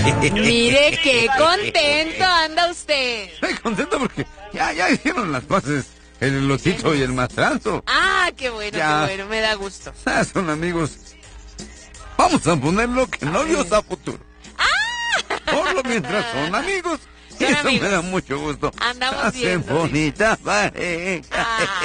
Mire qué contento anda usted. Estoy contento porque ya hicieron las paces el Lotito y el Mastranzo. Ah, qué bueno, me da gusto. Son amigos. Vamos a ponerlo que novios a futuro. Por lo mientras son amigos. Eso amigos. Me da mucho gusto. Andamos bien. Bonita pareja.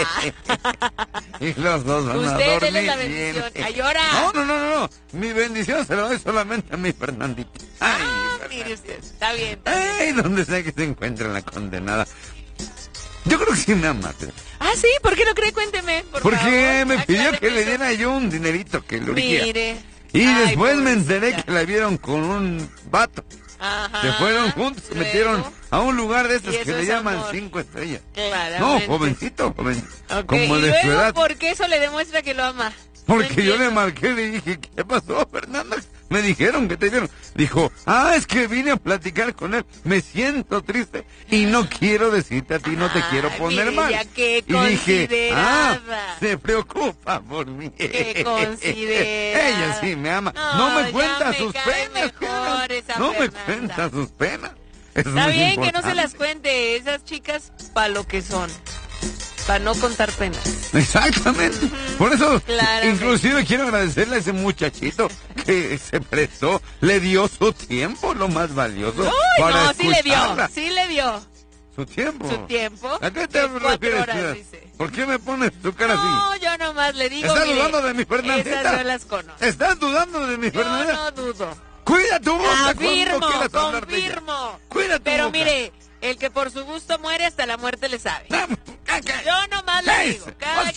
Y los dos van a dormir. Usted la bendición. Bien. ¡Llora! No. Mi bendición se la doy solamente a mi Fernandito. Ay, mire usted. Está bien. Ay, donde sea que se encuentre la condenada. Yo creo que sí me ama. Ah, sí, ¿por qué no cree? Cuénteme, Porque favor. me pidió que le diera yo un dinerito que le urgía. Mire. Y después me enteré que la vieron con un vato. Ajá. Se fueron juntos, se metieron a un lugar de estos que le llaman amor. 5 estrellas. Claramente. No, jovencito. Okay. Como de su edad. ¿Por qué eso le demuestra que lo ama? Porque yo le marqué y le dije, ¿qué pasó, Fernanda? Me dijeron que te vieron. Dijo, es que vine a platicar con él. Me siento triste y no quiero decirte a ti, no te quiero poner mal. Qué y dije, se preocupa por mí. Qué considerada. Ella sí me ama. No me cuenta sus penas. No me cuenta sus penas. Está bien importante. Que no se las cuente. Esas chicas, pa' lo que son. Para no contar penas. Exactamente. Por eso, inclusive quiero agradecerle a ese muchachito que se prestó, le dio su tiempo, lo más valioso. Uy, para escucharla. Sí le dio. ¿Su tiempo? ¿Su tiempo? ¿A qué te refieres? ¿Por qué me pones tu cara así? No, yo nomás le digo. ¿Estás dudando de mi Fernandita? Esas yo las conozco. ¿Estás dudando de mi Fernandita? Yo no dudo. Cuida tu boca. Confirmo. Cuida tu Pero boca. Mire, el que por su gusto muere, hasta la muerte le sabe. Yo nomás le digo.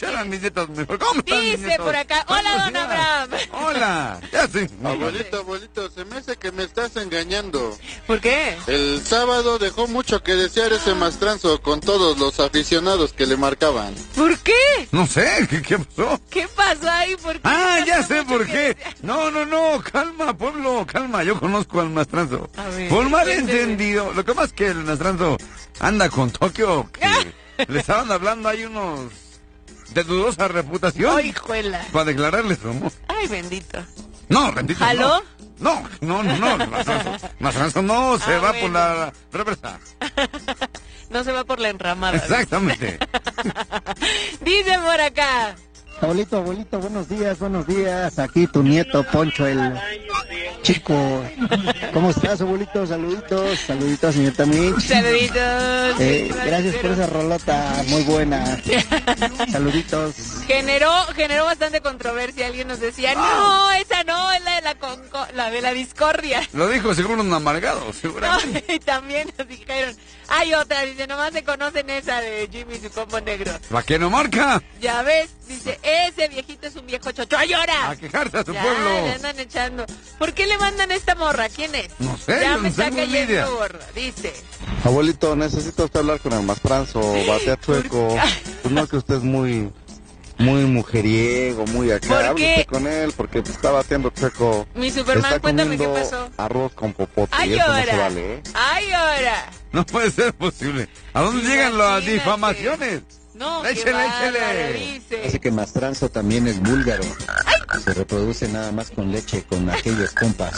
Dice por acá, hola, don Abraham. Hola, ya sí. Abuelito, se me hace que me estás engañando. ¿Por qué? El sábado dejó mucho que desear ese Mastranzo con todos los aficionados que le marcaban. ¿Por qué? No sé, ¿qué pasó? ¿Qué pasó ahí? ¿Por qué? Ya sé por qué. No, calma, pueblo, calma. Yo conozco al Mastranzo. Por malentendido. Lo que más que el Mastranzo anda con Tokio, que le estaban hablando, hay unos de dudosa reputación. ¡Ay, hijuela! Para declararle su amor. ¡Ay, bendito! No, bendito. ¿Aló? No, Mastranzo no se va por la reversa. No se va por la enramada. Exactamente. Dice por acá. Abuelito, buenos días. Aquí tu nieto Poncho, el chico. ¿Cómo estás, abuelito? Saluditos, señor Tamich. Saluditos. Gracias por esa rolota, muy buena. Saluditos. Generó bastante controversia. Alguien nos decía, no, esa no, es la de la discordia. Lo dijo seguro un amargado, seguramente. No, y también nos dijeron, hay otra, dice, nomás se conocen esa de Jimmy y su combo negro. ¿La que no marca? Ya ves, dice, ese viejito es un viejo chocho. ¡Ay, llora! A quejarse a su pueblo. Le andan echando. ¿Por qué le mandan esta morra? ¿Quién es? No sé, ya yo me no está tengo ni cayendo idea. gorra. Dice. Abuelito, necesito usted hablar con el Mastranzo, batea chueco. Pues no, que usted es muy mujeriego, muy acá. ¿Por Hable qué? usted con él porque está bateando chueco. Mi Superman, está cuéntame qué comiendo pasó. Arroz con popote. ¡Ay, eso no ahora! se vale, ¿eh? ¡Ay, ahora! No puede ser posible. ¿A dónde llegan las difamaciones? No, échale. Dice. Así que Mastranzo también es búlgaro. Se reproduce nada más con leche, con aquellos compas.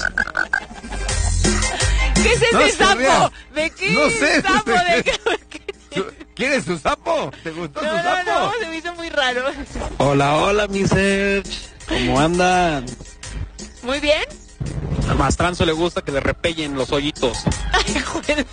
¿Qué es ese sapo? ¿De qué No sé. sapo? ¿Quieres su sapo? ¿Te gustó su sapo? No, se me hizo muy raro. Hola, mi Serge. ¿Cómo andan? Muy bien. Al Mastranzo le gusta que le repellen los hoyitos. Ay, juela.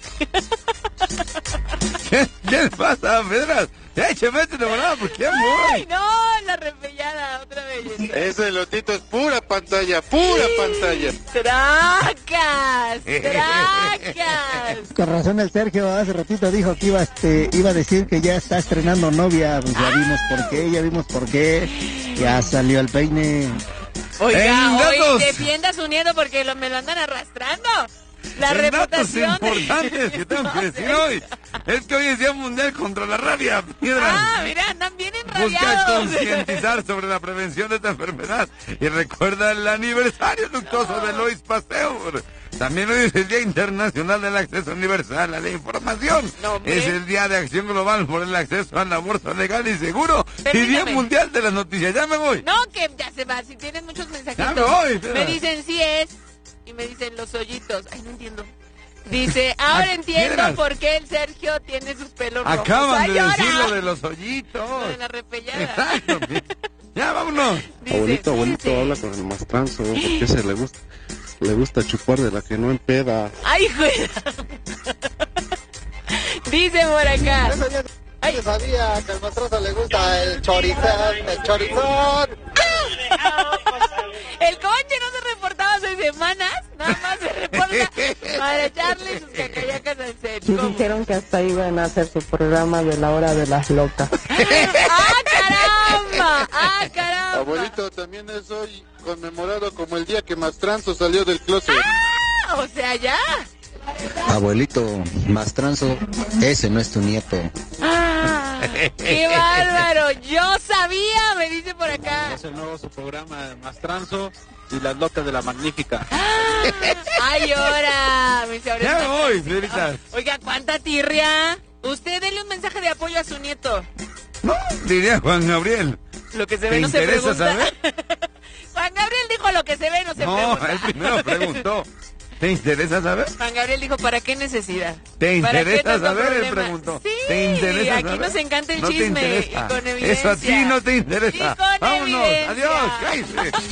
¿Qué le pasa, Pedras? Écheme de volada, ¿por qué, amor? Ay, no, la repellada, otra vez. Ese lotito es pura pantalla, pura pantalla. ¡Tracas! Con razón el Sergio hace ratito dijo que iba a decir que ya está estrenando novia. Pues ya vimos por qué. Ya salió el peine. Oiga, defienda a su nieto porque me lo andan arrastrando. La reputación. Datos importantes que tengo que decir hoy. Es que hoy es Día Mundial contra la Rabia, Piedras. Mira, andan bien Busca enrabiados. concientizar sobre la prevención de esta enfermedad. Y recuerda el aniversario luctuoso de Lois Pasteur. También hoy es el Día Internacional del Acceso Universal a la Información. Es el Día de Acción Global por el Acceso al Aborto Legal y Seguro. Permítame. Y Día Mundial de las Noticias. Ya me voy. No, que ya se va. Si tienes muchos mensajitos. Ya me voy. Me dicen sí es. Y me dicen los hoyitos. Ay, no entiendo. Dice, ahora entiendo ¿Quieras? por qué el Sergio tiene sus pelos rojos. Acaban ¡Ay, de llora! decir lo de los hoyitos. Lo de la repellada. Exacto. Ya, vámonos. Dice, Abuelito, dice, habla con el mastranzo, porque ese le gusta chupar de la que no empeda. ¡Ay, güey! Dice por acá. Ay, sabía que al mastranzo le gusta el chorizón, el chorizón. El Conche no se reportaba hace semanas, nada más se reporta para echarle sus cacayacas al set. Y dijeron que hasta iban a hacer su programa de la hora de las locas. ¡Ah, caramba! ¡Ah, caramba! Abuelito, también es hoy conmemorado como el día que Mastranzo salió del closet. ¡Ah! O sea, ya. Abuelito, Mastranzo, ese no es tu nieto. ¡Ah! ¡Qué bárbaro! Yo sabía, me dice por acá. Es el nuevo su programa Mastranzo y las locas de la Magnífica. ¡Ay, ahora! Me dice, ahora Ya es me voy, más- señorita. Oiga, ¿cuánta tirria? Usted denle un mensaje de apoyo a su nieto. No, diría Juan Gabriel. Lo que se ¿Te ve no se interesa pregunta. saber? Juan Gabriel dijo lo que se ve no se No, pregunta. él primero preguntó. ¿Te interesa saber? Juan Gabriel dijo, ¿para qué necesidad? ¿Te ¿Para qué interesa tanto saber? Él problema? preguntó. Sí, ¿Te interesa aquí saber? nos encanta el No te chisme, interesa. y con Eso a ti evidencia. no te interesa. Y con Vámonos, evidencia. adiós, cállese.